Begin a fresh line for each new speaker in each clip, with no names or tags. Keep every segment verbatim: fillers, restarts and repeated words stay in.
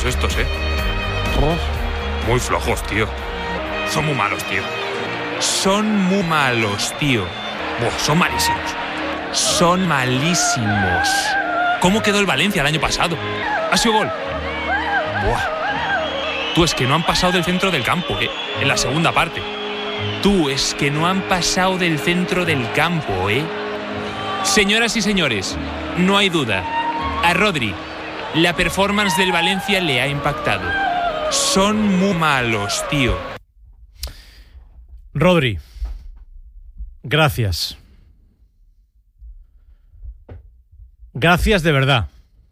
estos, ¿eh? Oh, muy flojos, tío. Son muy malos, tío. Son muy malos, tío. Buah, son malísimos. Son malísimos. ¿Cómo quedó el Valencia el año pasado? ¿Ha sido gol? Buah. Tú, es que no han pasado del centro del campo, ¿eh? En la segunda parte. Tú, es que no han pasado del centro del campo, ¿eh? Señoras y señores, no hay duda. A Rodri, la performance del Valencia le ha impactado. Son muy malos, tío.
Rodri, gracias. Gracias de verdad.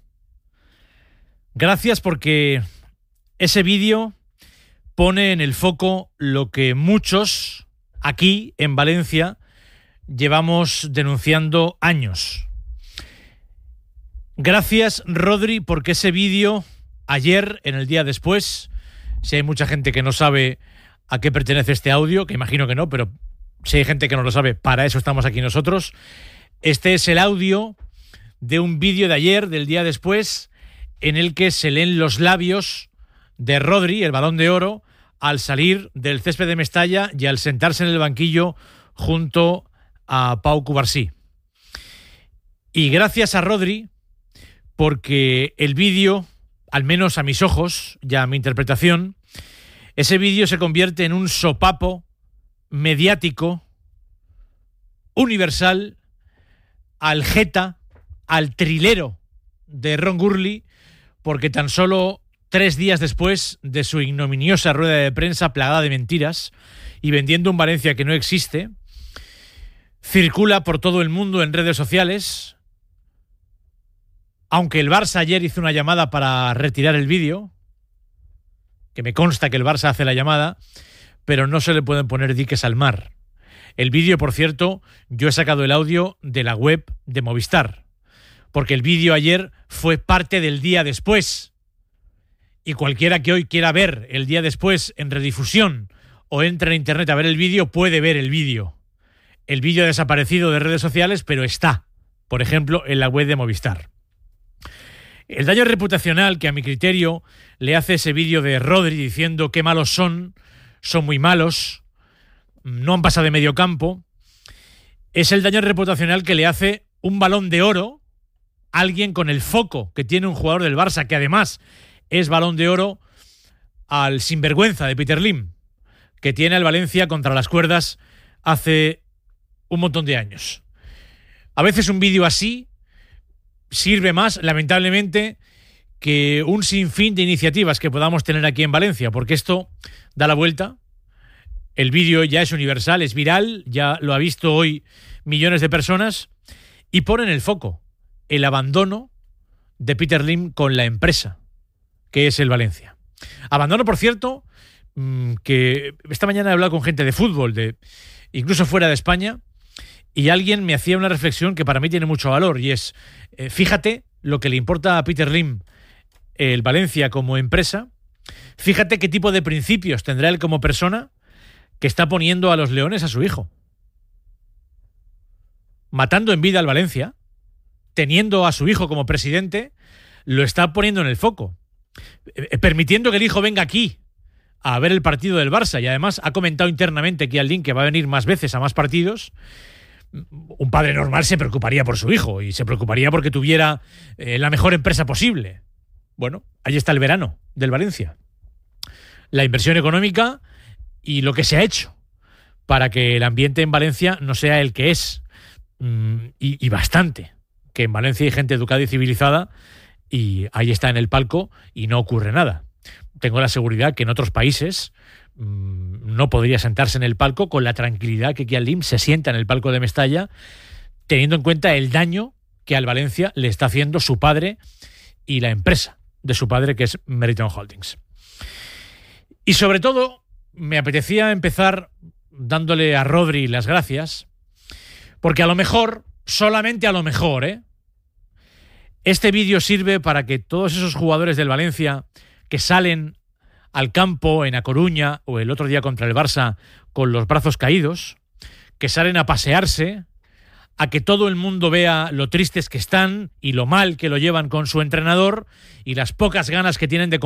Gracias porque ese vídeo pone en el foco lo que muchos aquí en Valencia llevamos denunciando años. Gracias, Rodri, porque ese vídeo ayer, en el día después, si hay mucha gente que no sabe a qué pertenece este audio, que imagino que no, pero si hay gente que no lo sabe, para eso estamos aquí nosotros. Este es el audio de un vídeo de ayer, del día después, en el que se leen los labios de Rodri, el Balón de Oro, al salir del césped de Mestalla y al sentarse en el banquillo junto a Pau Cubarsí. Y gracias a Rodri, porque el vídeo, al menos a mis ojos, ya a mi interpretación, ese vídeo se convierte en un sopapo mediático, universal, al jeta, al trilero de Ron Gurley, porque tan solo tres días después de su ignominiosa rueda de prensa plagada de mentiras y vendiendo un Valencia que no existe, circula por todo el mundo en redes sociales, aunque el Barça ayer hizo una llamada para retirar el vídeo, que me consta que el Barça hace la llamada, pero no se le pueden poner diques al mar. El vídeo, por cierto, yo he sacado el audio de la web de Movistar, porque el vídeo ayer fue parte del día después. Y cualquiera que hoy quiera ver el día después en redifusión o entre en internet a ver el vídeo, puede ver el vídeo. El vídeo ha desaparecido de redes sociales, pero está, por ejemplo, en la web de Movistar. El daño reputacional que a mi criterio le hace ese vídeo de Rodri diciendo qué malos son, son muy malos, no han pasado de medio campo, es el daño reputacional que le hace un Balón de Oro, alguien con el foco que tiene un jugador del Barça, que además es Balón de Oro, al sinvergüenza de Peter Lim, que tiene al Valencia contra las cuerdas hace un montón de años. A veces un vídeo así sirve más, lamentablemente, que un sinfín de iniciativas que podamos tener aquí en Valencia, porque esto da la vuelta. El vídeo ya es universal, es viral, ya lo ha visto hoy millones de personas y pone en el foco el abandono de Peter Lim con la empresa, que es el Valencia. Abandono, por cierto, que esta mañana he hablado con gente de fútbol, de incluso fuera de España, y alguien me hacía una reflexión que para mí tiene mucho valor, y es, eh, fíjate lo que le importa a Peter Lim el Valencia como empresa, fíjate qué tipo de principios tendrá él como persona que está poniendo a los leones a su hijo. Matando en vida al Valencia, teniendo a su hijo como presidente, lo está poniendo en el foco. Permitiendo que el hijo venga aquí a ver el partido del Barça, y además ha comentado internamente que Aldin que va a venir más veces a más partidos. Un padre normal se preocuparía por su hijo y se preocuparía porque tuviera eh, la mejor empresa posible. Bueno, ahí está el verano del Valencia. La inversión económica y lo que se ha hecho para que el ambiente en Valencia no sea el que es. Mm, y, y bastante. Que en Valencia hay gente educada y civilizada y ahí está en el palco y no ocurre nada. Tengo la seguridad que en otros países mmm, no podría sentarse en el palco con la tranquilidad que Kian Lim se sienta en el palco de Mestalla, teniendo en cuenta el daño que al Valencia le está haciendo su padre y la empresa de su padre, que es Meriton Holdings. Y sobre todo, me apetecía empezar dándole a Rodri las gracias, porque a lo mejor, solamente a lo mejor, ¿eh? este vídeo sirve para que todos esos jugadores del Valencia que salen al campo en A Coruña o el otro día contra el Barça con los brazos caídos, que salen a pasearse, a que todo el mundo vea lo tristes que están y lo mal que lo llevan con su entrenador y las pocas ganas que tienen de